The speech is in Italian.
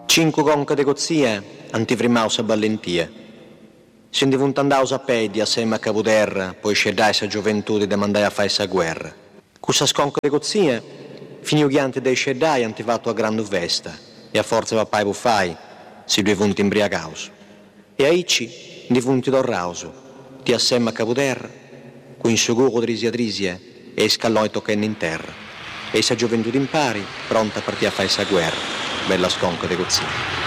Cinque conche de cozzie, antivrimaus a ballentie. Si divuntandaus a pedi assieme a Capoterra, poi scedai sa gioventù de mandai a fare sa guerra. Cussa sconca de cozzie, finiu ghiante dei scedai antivato a grande vesta, e a forza papai buffai, si due vunti imbriagaus. E aici, divunti d'orrauso, ti assieme a Capoterra, con insicuro drisia, e scalloi toccando in terra. E sa gioventù d'impari, pronta a partire a fare sa guerra, bella sconca de cozzie.